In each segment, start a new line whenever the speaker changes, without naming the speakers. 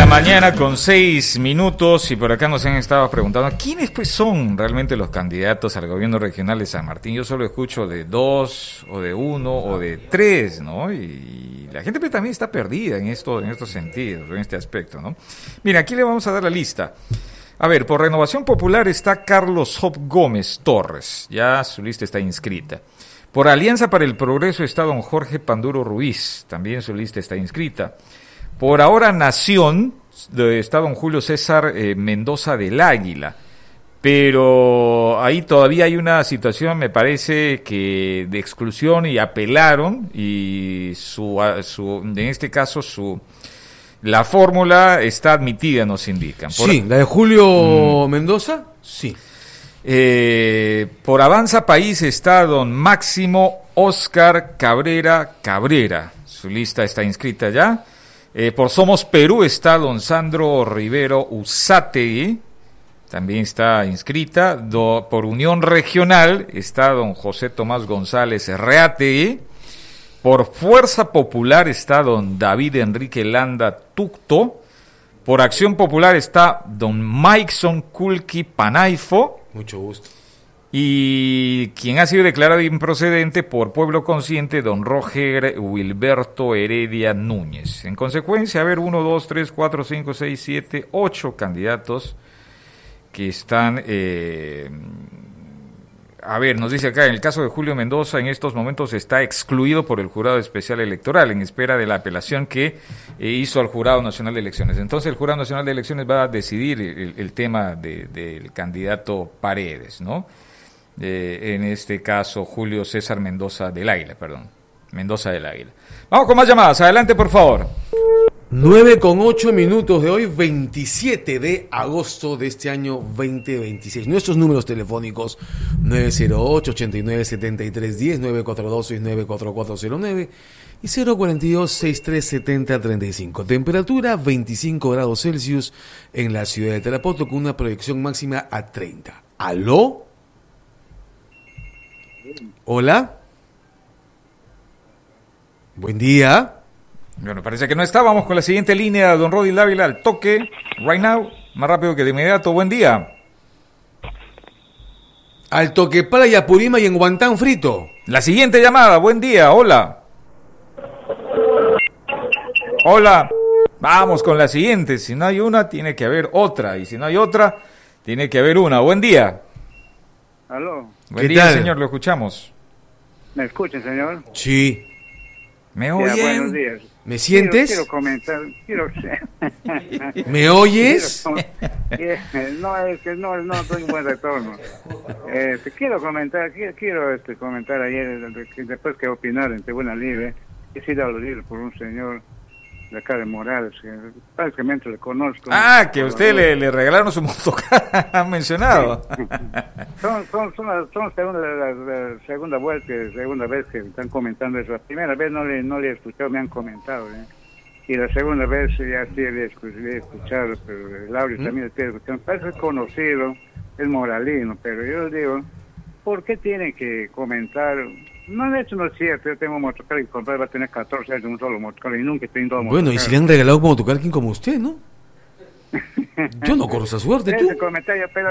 la mañana con 6 minutos y por acá nos han estado preguntando quiénes pues son realmente los candidatos al gobierno regional de San Martín. Yo solo escucho de 2 o de 1 o de 3, ¿no? Y la gente pues también está perdida en estos sentidos, en este aspecto, ¿no? Mira, aquí le vamos a dar la lista. A ver, por Renovación Popular está Carlos Job Gómez Torres, ya su lista está inscrita. Por Alianza para el Progreso está don Jorge Panduro Ruiz, también su lista está inscrita. Por Ahora Nación está don Julio César Mendoza del Águila, pero ahí todavía hay una situación, me parece, que de exclusión y apelaron y en este caso la fórmula está admitida, nos indican.
Sí, la de Julio Mendoza, sí.
Por Avanza País está don Máximo Oscar Cabrera, su lista está inscrita ya. Por Somos Perú está don Sandro Rivero Uzátegui, también está inscrita. Por Unión Regional está don José Tomás González Reategui. Por Fuerza Popular está don David Enrique Landa Tucto. Por Acción Popular está don Maikson Kulki Panaifo.
Mucho gusto.
Y quien ha sido declarado improcedente por Pueblo Consciente, don Roger Wilberto Heredia Núñez. En consecuencia, a ver, 1, 2, 3, 4, 5, 6, 7, 8 candidatos que están... A ver, nos dice acá, en el caso de Julio Mendoza, en estos momentos está excluido por el Jurado Especial Electoral, en espera de la apelación que hizo al Jurado Nacional de Elecciones. Entonces, el Jurado Nacional de Elecciones va a decidir el tema del candidato Paredes, ¿no? En este caso, Julio César Mendoza del Águila. Vamos con más llamadas, adelante, por favor.
9:08 de hoy, 27 de agosto de este año 2026. Nuestros números telefónicos 908-89-7310, 942-694409 y 042-6370-35. Temperatura 25 grados Celsius en la ciudad de Tarapoto con una proyección máxima a 30. ¿Aló? ¿Hola? Buen día.
Bueno, parece que no está. Vamos con la siguiente línea, don Rodi Dávila, al toque, right now, más rápido que de inmediato. Buen día.
Al toque para Yapurima y en guantán frito.
La siguiente llamada, buen día, hola. Hola. Vamos con la siguiente. Si no hay una, tiene que haber otra. Y si no hay otra, tiene que haber una. Buen día.
Aló.
Buen día, señor, lo escuchamos.
¿Me escuchan, señor?
Sí.
¿Me oyen?
Buenos días.
¿Me sientes?
Quiero comentar.
¿Me oyes?
No, es que no tengo un buen retorno. Te quiero comentar, comentar ayer, después que opinar en Tribuna Libre, he sido aludido por un señor de acá de Morales, que prácticamente le conozco.
Ah, que usted le regalaron su motocar, han mencionado.
Son la segunda vez que están comentando eso. La primera vez no le he escuchado, me han comentado, y la segunda vez ya sí le he escuchado, pero el audio también le estoy escuchando. Parece conocido, es moralino, pero yo digo, ¿por qué tiene que comentar? No, de hecho no es cierto, yo tengo un motocar y comprar, va a tener 14 años de un solo motocar y nunca he tenido motocar.
Bueno, y si le han regalado un motocar, ¿quién como usted, no? Yo no corro esa suerte, tú.
Ese comentario, pero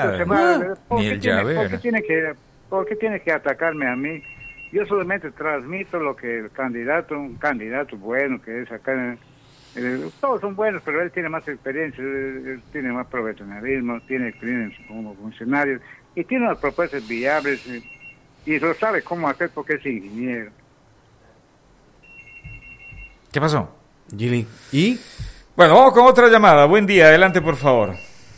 ¿por qué tiene que atacarme a mí? Yo solamente transmito lo que un candidato bueno que es acá, todos son buenos, pero él tiene más experiencia, él tiene más profesionalismo, tiene experiencia como funcionario y tiene unas propuestas viables y lo sabe cómo hacer porque es ingeniero.
¿Qué pasó?
Gili. ¿Y?
Bueno, vamos con otra llamada. Buen día, adelante, por favor.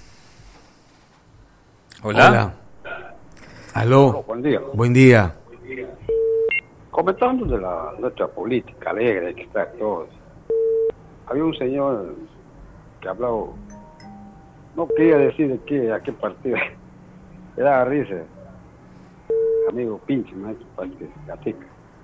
Hola.
Aló.
Buen día.
Buen día.
Comentando de nuestra política alegre que está todos. Había un señor que hablaba, no quería decir a qué partido, le daba risa, amigo pinche, maestro, Gatica.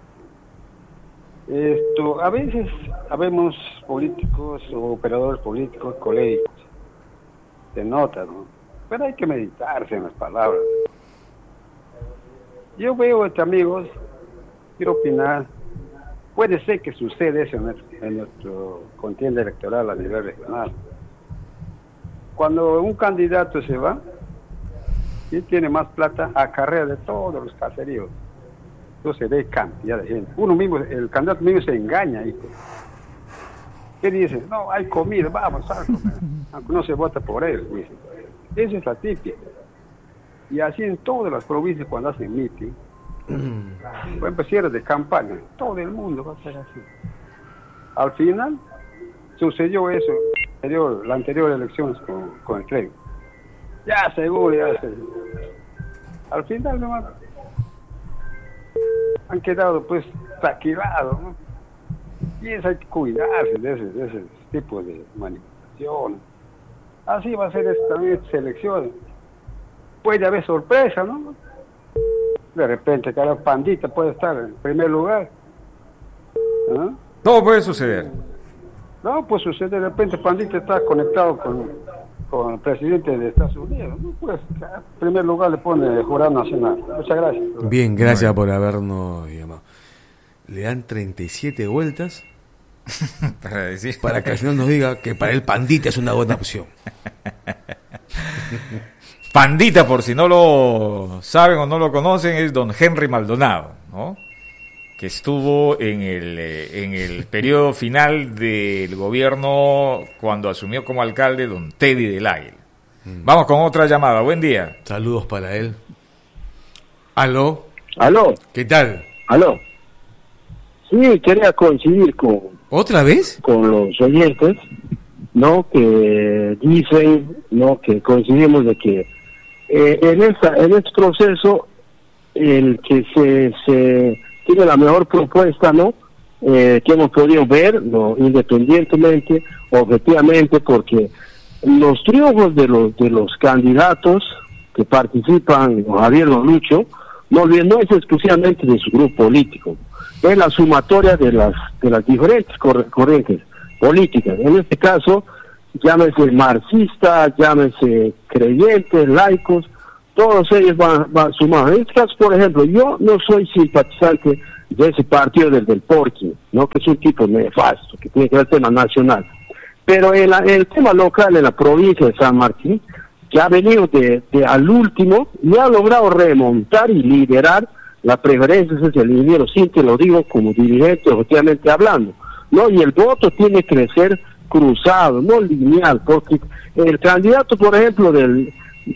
A veces habemos políticos o operadores políticos coléricos, se nota, ¿no? Pero hay que meditarse en las palabras. Yo veo amigos, quiero opinar, Puede ser que suceda eso en nuestro contienda electoral a nivel regional. Cuando un candidato se va, y tiene más plata, acarrea de todos los caseríos. Entonces ve cantidad de gente. Uno mismo, el candidato mismo se engaña ahí. ¿Qué dice? No, hay comida, vamos a comer. Aunque no se vota por él, dice. Esa es la típica. Y así en todas las provincias cuando hacen meeting, por ejemplo, cierre de campaña, todo el mundo va a ser así. Al final, sucedió eso, la anterior elección con el tren. Ya seguro, ya seguro. Al final nomás han quedado pues taquilados, ¿no? Y eso hay que cuidarse de ese tipo de manipulación. Así va a ser también esta elección. Puede haber sorpresa, ¿no? De repente cada pandita puede estar en primer lugar. ¿No?
Todo puede suceder.
No, pues sucede, de repente pandita está conectado con el presidente de Estados Unidos, ¿no? Pues en primer lugar le pone jurado nacional. Muchas gracias.
Bien, gracias por habernos llamado. Le dan 37 vueltas para que al final nos diga que para él Pandita es una buena opción.
Pandita, por si no lo saben o no lo conocen, es don Henry Maldonado, ¿no? Que estuvo en el periodo final del gobierno cuando asumió como alcalde don Teddy del Águila. Vamos con otra llamada. Buen día.
Saludos para él. ¿Aló?
¿Aló?
¿Qué tal?
¿Aló? Sí, quería coincidir
¿Otra vez?
con los oyentes, ¿no? Que dicen, ¿no? Que coincidimos de que en este proceso el que se tiene la mejor propuesta, ¿no? Que hemos podido ver, ¿no? Independientemente, objetivamente, porque los triunfos de los candidatos que participan, Javier Don Lucho, no es exclusivamente de su grupo político, es la sumatoria de las diferentes corrientes políticas. En este caso, llámese marxistas, llámese creyentes, laicos, todos ellos van sumados. En este caso, por ejemplo, yo no soy simpatizante de ese partido del Porqui, ¿no? Que es un tipo nefasto, que tiene que ver el tema nacional. Pero en el tema local, en la provincia de San Martín, que ha venido de al último y ha logrado remontar y liderar la preferencia es el ingeniero Cintia, lo digo como dirigente, objetivamente hablando, ¿no? Y el voto tiene que ser cruzado, no lineal, porque el candidato, por ejemplo, del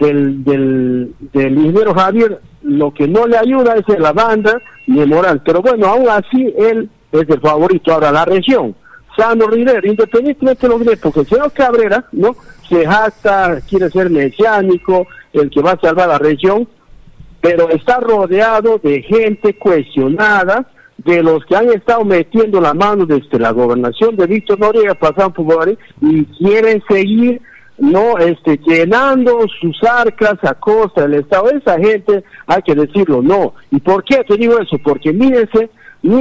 ingeniero Javier, lo que no le ayuda es la banda ni el moral, pero bueno, aún así él es el favorito. Ahora la región, Sano Rivera, independientemente de lo que, porque el señor Cabrera, ¿no? Se jacta, quiere ser mesiánico, el que va a salvar la región, pero está rodeado de gente cuestionada, de los que han estado metiendo la mano desde la gobernación de Víctor Noriega, pasando por Guarí, y quieren seguir, no, llenando sus arcas a costa del Estado. Esa gente, hay que decirlo, no. ¿Y por qué te digo eso? Porque véanse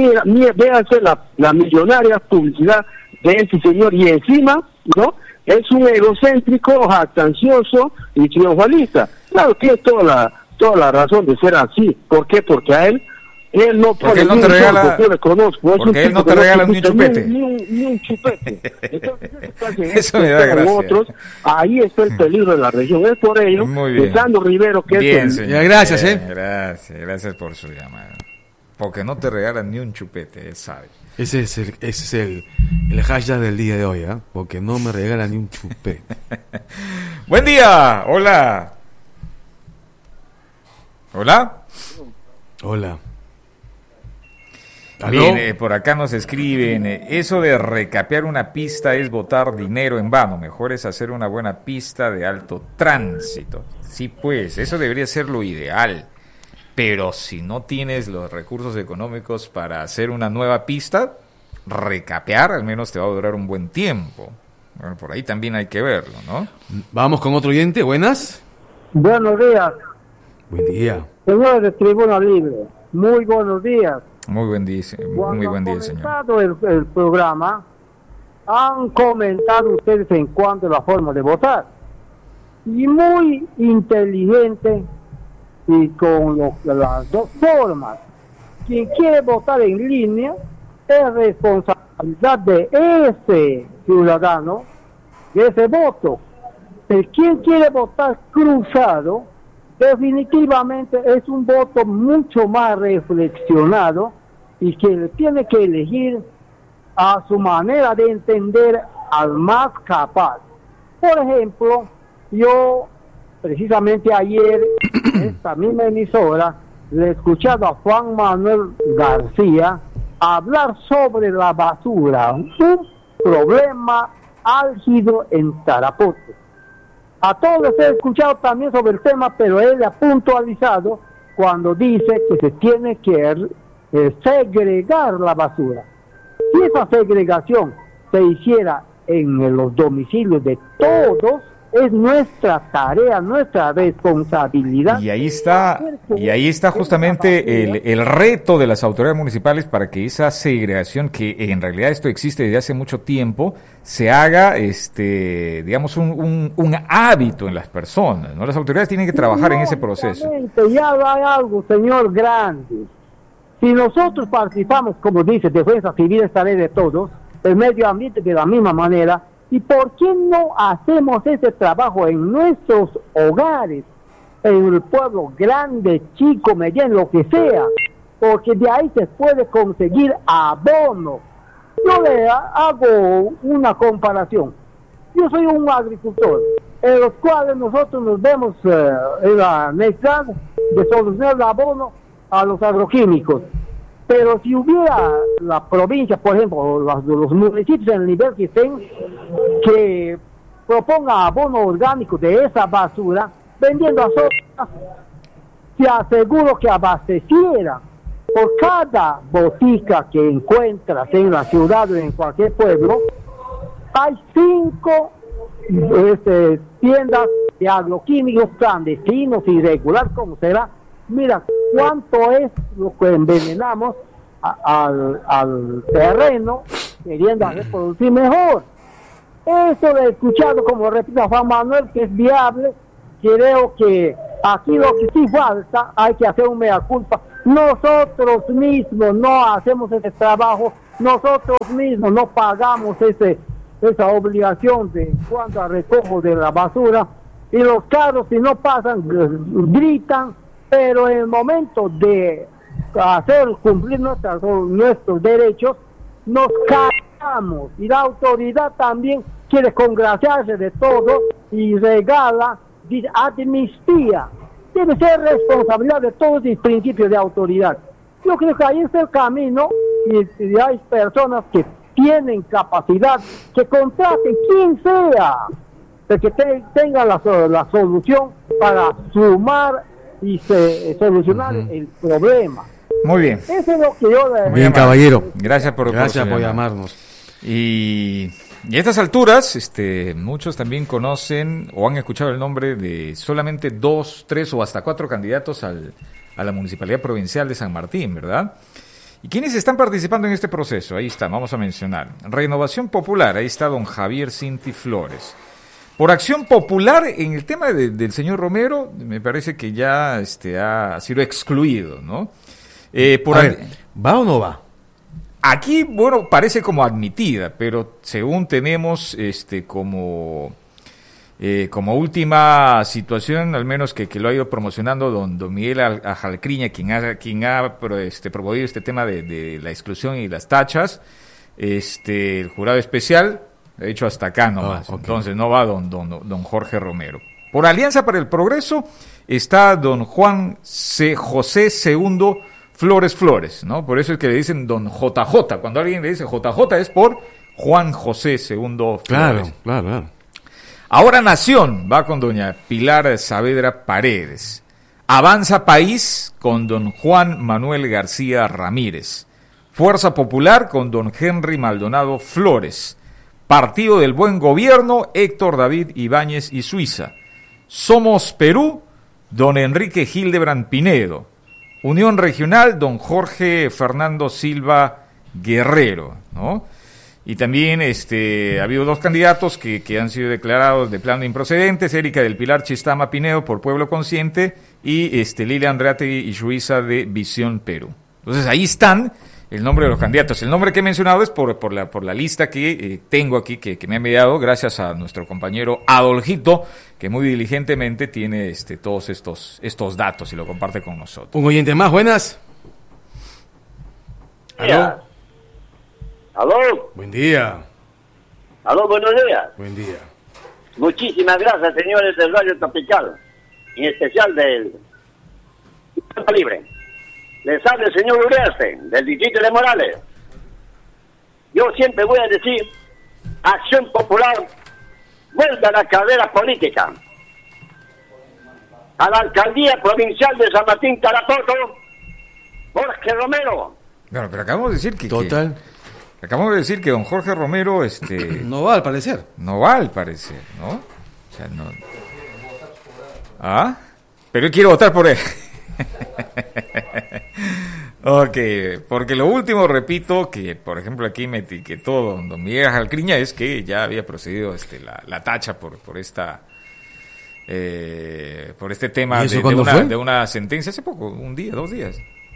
la millonaria publicidad de ese señor, y encima, ¿no? Es un egocéntrico, jactancioso y triunfalista. Claro, tiene toda la razón de ser así. ¿Por qué? Porque a él no pone
no te regala,
yo le conozco.
porque él no te regala ni un chupete.
Ni un chupete. Entonces,
eso me da gracia.
Otros, ahí está el peligro de la región. Es por ello que Sandro Rivero, que
bien,
es
señor.
Gracias,
Gracias por su llamada. Porque no te regalan ni un chupete, él sabe.
Ese es el hashtag del día de hoy, ¿eh? Porque no me regalan ni un chupete.
Buen día, hola. Hola.
Hola.
Bien, por acá nos escriben, eso de recapear una pista es botar dinero en vano, mejor es hacer una buena pista de alto tránsito. Sí, pues, eso debería ser lo ideal, pero si no tienes los recursos económicos para hacer una nueva pista, recapear al menos te va a durar un buen tiempo. Bueno, por ahí también hay que verlo, ¿no?
Vamos con otro oyente, buenas.
Buenos días.
Buen día.
Señores de Tribuna Libre, muy buenos días.
Muy buen día, señor.
Cuando han comenzado el programa, han comentado ustedes en cuanto a la forma de votar. Y muy inteligente y con las dos formas. Quien quiere votar en línea, es responsabilidad de ese ciudadano, de ese voto. El quien quiere votar cruzado, definitivamente es un voto mucho más reflexionado y que tiene que elegir a su manera de entender al más capaz. Por ejemplo, yo precisamente ayer en esta misma emisora le he escuchado a Juan Manuel García hablar sobre la basura, un problema álgido en Tarapoto. A todos les he escuchado también sobre el tema, pero él ha puntualizado cuando dice que se tiene que segregar la basura. Si esa segregación se hiciera en los domicilios de todos, es nuestra tarea, nuestra responsabilidad.
Y ahí está justamente el reto de las autoridades municipales para que esa segregación, que en realidad esto existe desde hace mucho tiempo, se haga, digamos, un hábito en las personas, ¿no? Las autoridades tienen que trabajar en ese proceso.
Ya hay algo, señor Grande. Si nosotros participamos, como dice Defensa Civil, esta ley de todos, el medio ambiente de la misma manera, ¿y por qué no hacemos ese trabajo en nuestros hogares, en el pueblo grande, chico, mediano, lo que sea? Porque de ahí se puede conseguir abono. Yo le hago una comparación. Yo soy un agricultor, en los cuales nosotros nos vemos en la necesidad de solucionar el abono a los agroquímicos. Pero si hubiera la provincia, por ejemplo, los municipios en el nivel que estén, que proponga abono orgánico de esa basura, vendiendo a sodas, te aseguro que abasteciera. Por cada botica que encuentras en la ciudad o en cualquier pueblo, hay 5 tiendas de agroquímicos clandestinos, irregular, como será. Mira cuánto es lo que envenenamos al terreno, queriendo hacer producir mejor. Eso lo he escuchado, como repito a Juan Manuel, que es viable. Creo que aquí lo que sí falta, hay que hacer un mea culpa. Nosotros mismos no hacemos ese trabajo, nosotros mismos no pagamos esa obligación de cuanto a recojo de la basura, y los carros, si no pasan, gritan. Pero en el momento de hacer cumplir nuestros derechos, nos callamos, y la autoridad también quiere congraciarse de todo y regala, dice, amnistía. Debe ser responsabilidad de todos los principios de autoridad. Yo creo que ahí está el camino, y hay personas que tienen capacidad, que contraten quien sea, de que tenga la solución para sumar y solucionar el problema.
Muy bien.
Eso es lo que yo le...
Bien, caballero.
Gracias por
llamarnos.
Y a estas alturas, muchos también conocen o han escuchado el nombre de solamente 2, 3 o hasta 4 candidatos a la Municipalidad Provincial de San Martín, ¿verdad? ¿Y quiénes están participando en este proceso? Ahí está, vamos a mencionar. Renovación Popular, ahí está don Javier Cinti Flores. Por Acción Popular, en el tema del señor Romero, me parece que ya ha sido excluido, ¿no?
¿Va o no va?
Aquí, bueno, parece como admitida, pero según tenemos como última situación, al menos que lo ha ido promocionando don Miguel Ajalcriña, quien ha promovido este tema de la exclusión y las tachas, el jurado especial, de hecho hasta acá nomás, okay. Entonces no va don Jorge Romero. Por Alianza para el Progreso está don Juan José II Flores, ¿no? Por eso es que le dicen don JJ. Cuando alguien le dice JJ es por Juan José II Flores.
Claro.
Ahora Nación va con doña Pilar Saavedra Paredes. Avanza País con don Juan Manuel García Ramírez. Fuerza Popular con don Henry Maldonado Flores. Partido del Buen Gobierno, Héctor David Ibáñez y Suiza. Somos Perú, don Enrique Hildebrand Pinedo. Unión Regional, don Jorge Fernando Silva Guerrero, ¿no? Y también ha habido 2 candidatos que han sido declarados de plano improcedentes, Erika del Pilar Chistama Pinedo por Pueblo Consciente y Lilia Andreategui y Suiza de Visión Perú. Entonces ahí están el nombre de los candidatos. El nombre que he mencionado es por la lista que tengo aquí, que me ha enviado gracias a nuestro compañero Adolfito, que muy diligentemente tiene todos estos datos y lo comparte con nosotros.
Un oyente más, buenas. ¿Aló?
¿Aló?
Buen día.
¿Aló? Buenos días.
Buen día.
Muchísimas gracias, señores del Radio Tropical, en especial del Libre. Les habla el señor Uriarte, del distrito de Morales. Yo siempre voy a decir, Acción Popular, vuelve a la carrera política. A la alcaldía provincial de San Martín Tarapoto, Jorge Romero.
Bueno, pero acabamos de decir que...
Total.
Acabamos de decir que don Jorge Romero,
no va al parecer.
No va al parecer, ¿no? O sea, no... ¿Ah? Pero yo quiero votar por él. Ok, porque lo último, repito, que por ejemplo aquí me etiquetó don Miguel Ajalcriña, es que ya había procedido la tacha por este tema de una sentencia hace poco, dos días.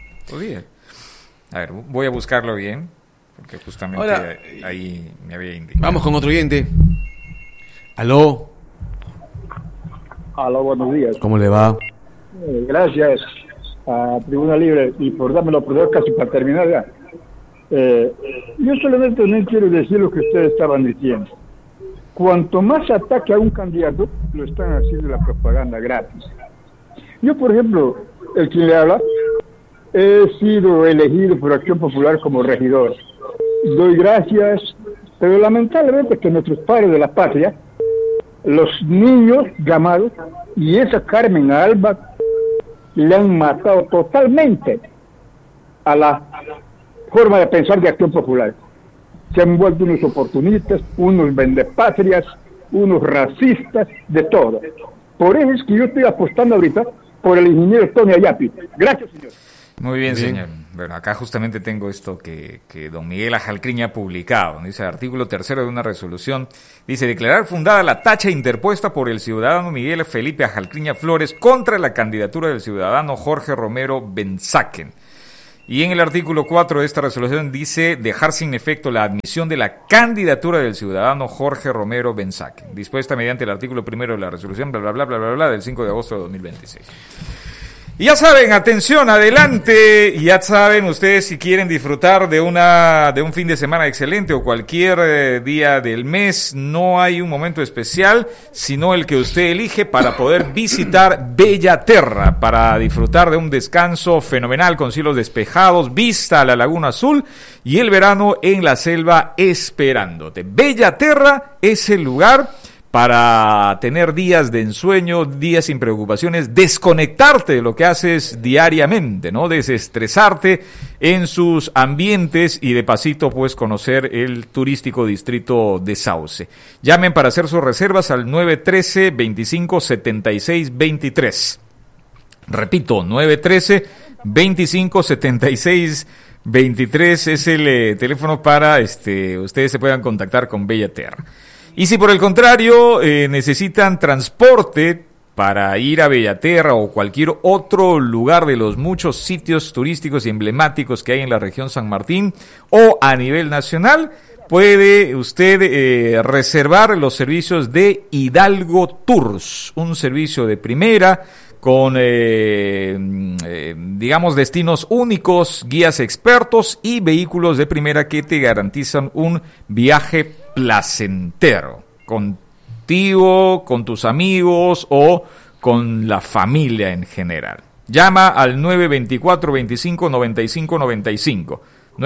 A ver, voy a buscarlo bien, porque justamente ahora, ahí me había indicado.
Vamos con otro oyente. ¿Aló?
Aló, buenos días.
¿Cómo le va?
Gracias a Tribuna Libre y por darme la oportunidad casi para terminar ya. Yo solamente no quiero decir lo que ustedes estaban diciendo. Cuanto más ataque a un candidato, lo están haciendo la propaganda gratis. Yo, por ejemplo, el que le habla, he sido elegido por Acción Popular como regidor. Doy gracias, pero lamentablemente que nuestros padres de la patria, los niños llamados, y esa Carmen Alba, le han matado totalmente a la forma de pensar de Acción Popular. Se han vuelto unos oportunistas, unos vendepatrias, unos racistas, de todo. Por eso es que yo estoy apostando ahorita por el ingeniero Tony Ayapi. Gracias, señor.
Muy bien, señor. Bueno, acá justamente tengo esto que don Miguel Ajalcriña ha publicado. Dice, artículo 3 de una resolución. Dice, declarar fundada la tacha interpuesta por el ciudadano Miguel Felipe Ajalcriña Flores contra la candidatura del ciudadano Jorge Romero Benzaken. Y en el artículo 4 de esta resolución dice, dejar sin efecto la admisión de la candidatura del ciudadano Jorge Romero Benzaken, dispuesta mediante el artículo 1 de la resolución, bla, bla, bla, bla, bla, bla, del 5 de agosto de 2026. Y ya saben, atención, adelante, y ya saben ustedes si quieren disfrutar de un fin de semana excelente o cualquier día del mes, no hay un momento especial, sino el que usted elige para poder visitar Bellaterra, para disfrutar de un descanso fenomenal con cielos despejados, vista a la Laguna Azul y el verano en la selva esperándote. Bellaterra es el lugar para tener días de ensueño, días sin preocupaciones, desconectarte de lo que haces diariamente, ¿no? Desestresarte en sus ambientes y de pasito pues conocer el turístico distrito de Sauce. Llamen para hacer sus reservas al 913-2576-23. Repito, 913-2576-23 es el teléfono para ustedes se puedan contactar con Bellaterra. Y si por el contrario necesitan transporte para ir a Bellaterra o cualquier otro lugar de los muchos sitios turísticos y emblemáticos que hay en la región San Martín o a nivel nacional, puede usted reservar los servicios de Hidalgo Tours, un servicio de primera con, digamos, destinos únicos, guías expertos y vehículos de primera que te garantizan un viaje placentero, contigo, con tus amigos o con la familia en general. Llama al 924-25-95-95.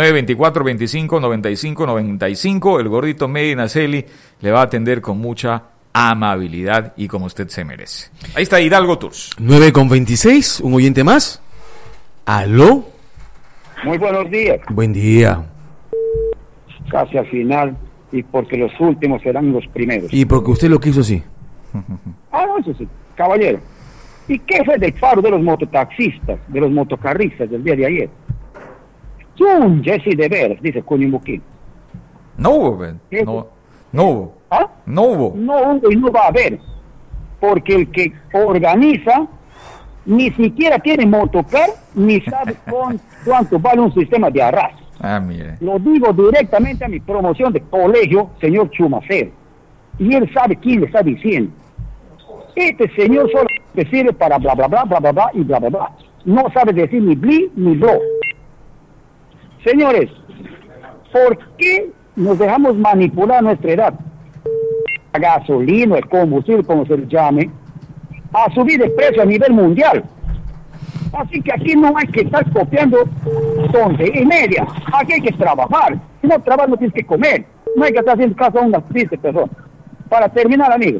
924-25-95-95. El gordito Medinaceli le va a atender con mucha amabilidad y como usted se merece. Ahí está Hidalgo Tours.
9:26, un oyente más. ¿Aló?
Muy buenos días.
Buen día.
Casi al final, y porque los últimos serán los primeros.
Y porque usted lo quiso así.
No, eso sí, caballero. ¿Y qué fue del paro de los mototaxistas, de los motocarristas del día de ayer? Jesse de veras, dice Cunimbuquín.
No hubo, no hubo.
¿Ah?
No hubo.
No hubo y no va a haber. Porque el que organiza ni siquiera tiene motocar, ni sabe cuánto vale un sistema de arrastre.
Mire.
Lo digo directamente a mi promoción de colegio, señor Chumacero. Y él sabe quién le está diciendo. Este señor solo te sirve para bla, bla, bla, bla, bla, bla y bla, bla, bla. No sabe decir ni bli ni blo. Señores, ¿por qué nos dejamos manipular nuestra edad? La gasolina, el combustible, como se le llame, a subir de precio a nivel mundial. Así que aquí no hay que estar copiando tonte y media. Aquí hay que trabajar. Si no trabajas, no tienes que comer. No hay que estar haciendo caso a una triste persona. Para terminar, amigos,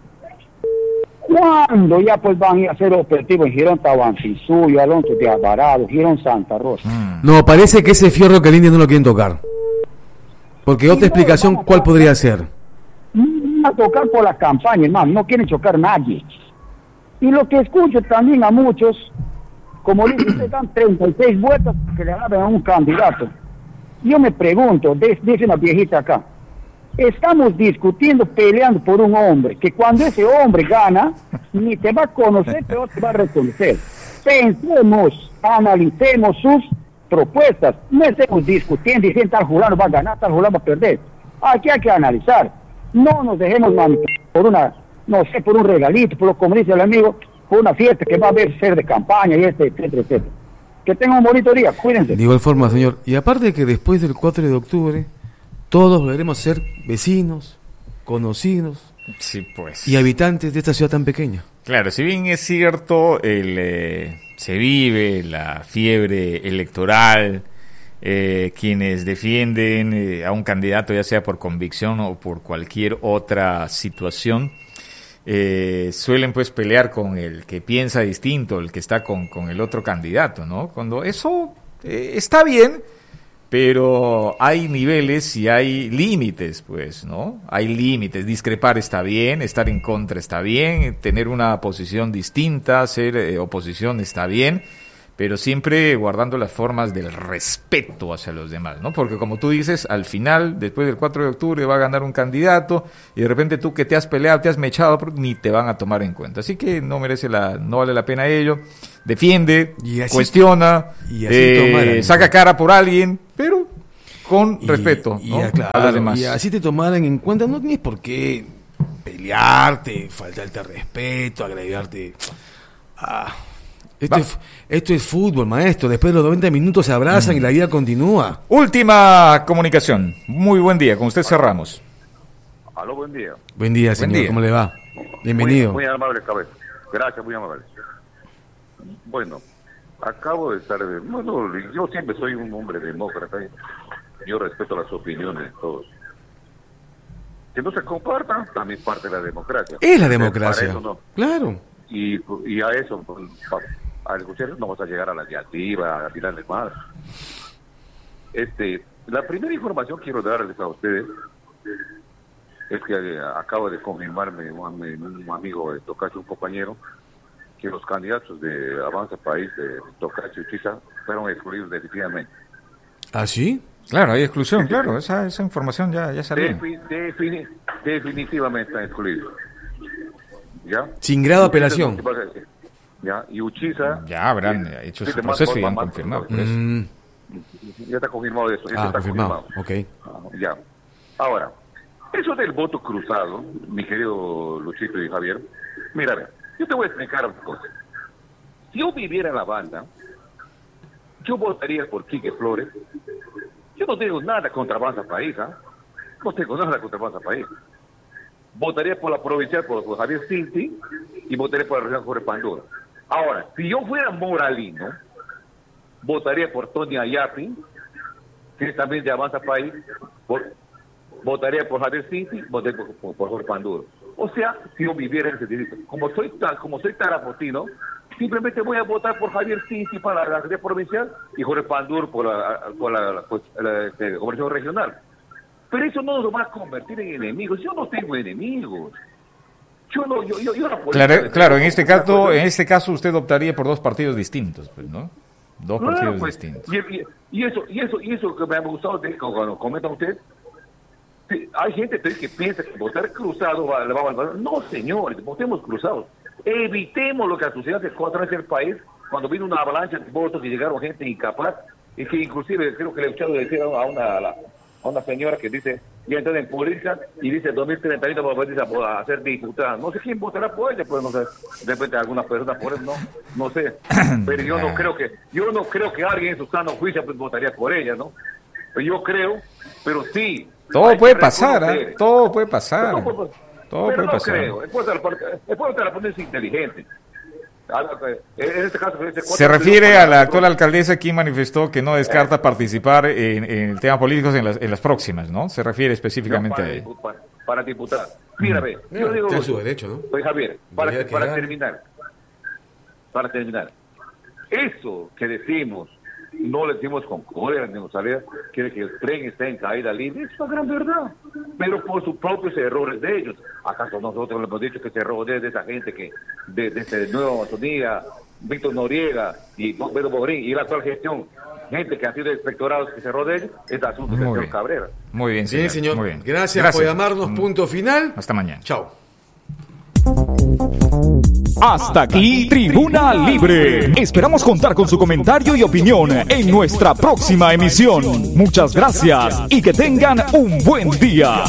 ¿cuándo ya pues van a hacer operativo en Girón Tahuantinsuyo, Alonso de Alvarado, Girón Santa Rosa?
No, parece que ese fierro que el indio no lo quieren tocar. Porque otra explicación, ¿cuál podría ser?
Van a tocar por la campaña, hermano, no quieren chocar nadie. Y lo que escucho también a muchos, como dicen, ustedes dan 36 vueltas que le hagan a un candidato. Yo me pregunto, dice una viejita acá, estamos discutiendo, peleando por un hombre, que cuando ese hombre gana, ni te va a conocer, pero te va a reconocer. Pensemos, analicemos sus propuestas, no estemos discutiendo y diciendo tal fulano va a ganar, tal fulano va a perder. Aquí hay que analizar, no nos dejemos manipular por una, no sé, por un regalito, por lo como dice el amigo, por una fiesta que va a haber ser de campaña y etcétera, etcétera. Que tengan un bonito día, cuídense.
De igual forma, señor, y aparte de que después del 4 de octubre, todos volveremos a ser vecinos, conocidos,
sí, pues,
y habitantes de esta ciudad tan pequeña.
Claro, si bien es cierto, se vive la fiebre electoral, quienes defienden a un candidato, ya sea por convicción o por cualquier otra situación, suelen pues pelear con el que piensa distinto, el que está con el otro candidato, ¿no? Cuando eso está bien, pero hay niveles y hay límites, pues, ¿no? Hay límites. Discrepar está bien, estar en contra está bien, tener una posición distinta, ser oposición está bien, pero siempre guardando las formas del respeto hacia los demás, ¿no? Porque como tú dices, al final, después del 4 de octubre va a ganar un candidato y de repente tú que te has peleado, te has mechado, ni te van a tomar en cuenta. Así que no vale la pena ello. Defiende, cuestiona, saca cara por alguien, pero con respeto, ¿no?
A los demás. Y así te tomaran en cuenta, no tienes por qué pelearte, faltarte al respeto, agregarte. Esto es fútbol, maestro. Después de los 90 minutos se abrazan y la vida continúa.
Última comunicación. Muy buen día. Con usted cerramos.
Aló, buen día.
Buen día, señor. Buen día. ¿Cómo le va? Bienvenido.
Muy amable, cabeza. Gracias, muy amable. Bueno, acabo de estar... Bueno, yo siempre soy un hombre demócrata. Yo respeto las opiniones de todos. Que no se compartan, también parte de la democracia.
Es la democracia.
Eso no.
Claro.
Y a eso... A escuchar no vamos a llegar a la diatriba, a tirarles más. La primera información que quiero darles a ustedes es que acabo de confirmarme un amigo de Tocacho, un compañero, que los candidatos de Avanza País de Tocacho y Chiza fueron excluidos definitivamente.
¿Ah, sí?
Claro, hay exclusión, claro, esa información ya salió.
Definitivamente están excluidos. ¿Ya?
Sin grado de apelación.
Ya, y Uchiza
ya habrán hecho su proceso y han confirmado.
Ya está confirmado eso.
Está confirmado. Okay.
Ya. Ahora, eso del voto cruzado, mi querido Luchito y Javier, mira, yo te voy a explicar una cosa. Si yo viviera en la banda, yo votaría por Quique Flores. Yo no tengo nada contra Avanza País, ¿ah? No tengo nada contra Avanza País. Votaría por la provincial por Javier Silti y votaría por la región Jorge Pandora. Ahora, si yo fuera moralino, votaría por Tony Ayapi, que es también de Avanza País, votaría por Javier Cinti, votaría por Jorge Panduro. O sea, si yo viviera en ese distrito, como soy tarapotino, simplemente voy a votar por Javier Cinti para la red provincial y Jorge Panduro por la gobernación regional. Pero eso no nos va a convertir en enemigos. Yo no tengo enemigos.
Claro, en este caso usted optaría por dos partidos distintos, pues, ¿no? Dos partidos distintos.
Y eso que me ha gustado cuando comenta usted, hay gente que piensa que votar cruzado le va a valer. No, señores, votemos cruzados. Evitemos lo que sucedió hace 4 años en el país, cuando vino una avalancha de votos y llegaron gente incapaz y que inclusive creo que le he escuchado decir a una señora que dice, ya entra en política y dice 2031 para ser diputada. No sé quién votará por ella, pues no sé, de repente alguna persona por él, no sé. Pero yo no creo que alguien en su sano juicio pues, votaría por ella, ¿no? Yo creo, pero sí.
Todo puede pasar, ¿eh? Todo puede pasar. Todo
pero
puede
no
pasar.
creo. El pueblo de la ponerse inteligente. En este caso,
se refiere a la actual alcaldesa, quien manifestó que no descarta participar en temas políticos en las próximas, ¿no? Se refiere específicamente a ella.
Para diputar. Mira, yo digo...
Tiene su derecho, ¿no?
Pues Javier, para terminar, eso que decimos, no le decimos con cólera ni con salida, que el tren está en caída libre, es una gran verdad, pero por sus propios errores de ellos. ¿Acaso nosotros le hemos dicho que se error de esa gente que desde Nueva Amazonía, Víctor Noriega y Pedro Borín y la actual gestión, gente que ha sido inspectorados que se error de ellos, es asunto del señor Cabrera?
Muy bien, señor.
Bien, señor.
Muy bien.
Gracias por llamarnos. Punto final.
Hasta mañana.
Chao.
Hasta aquí Tribuna Libre. Esperamos contar con su comentario y opinión en nuestra próxima emisión. Muchas gracias y que tengan un buen día.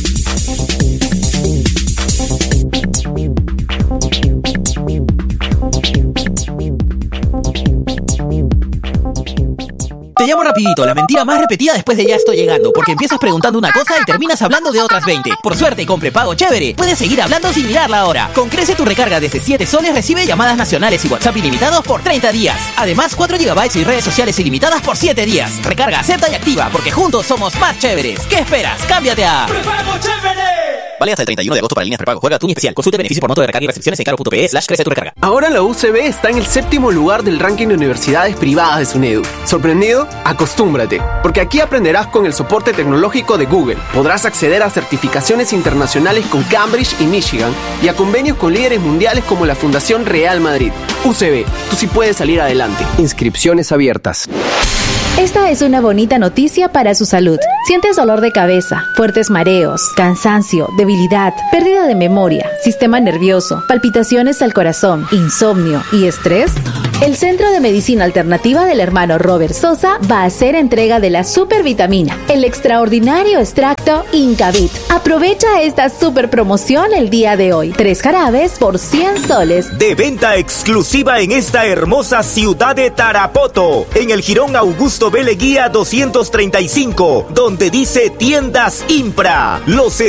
Te llamo rapidito, la mentira más repetida después de ya estoy llegando, porque empiezas preguntando una cosa y terminas hablando de otras 20. Por suerte, con prepago chévere, puedes seguir hablando sin mirar la hora. Con Crece tu recarga desde 7 soles recibe llamadas nacionales y WhatsApp ilimitados por 30 días. Además, 4 GB y redes sociales ilimitadas por 7 días. Recarga, acepta y activa, porque juntos somos más chéveres. ¿Qué esperas? ¡Cámbiate a Prepago Chévere! Vale hasta el 31 de agosto para líneas prepago. Juega Tuni especial. Consulte beneficio por monto de recarga y restricciones en caro.pe/crece tu recarga.
Ahora la UCB está en el 7º lugar del ranking de universidades privadas de SUNEDU. ¿Sorprendido? Acostúmbrate, porque aquí aprenderás con el soporte tecnológico de Google. Podrás acceder a certificaciones internacionales con Cambridge y Michigan y a convenios con líderes mundiales como la Fundación Real Madrid. UCB, tú sí puedes salir adelante. Inscripciones abiertas.
Esta es una bonita noticia para su salud. ¿Sientes dolor de cabeza, fuertes mareos, cansancio, debilidad, pérdida de memoria, sistema nervioso, palpitaciones al corazón, insomnio y estrés? El Centro de Medicina Alternativa del hermano Robert Sosa va a hacer entrega de la supervitamina, el extraordinario extracto Incavit. Aprovecha esta super promoción el día de hoy. 3 jarabes por 100 soles.
De venta exclusiva en esta hermosa ciudad de Tarapoto, en el Jirón Augusto B. Leguía 235, donde dice Tiendas Impra. Los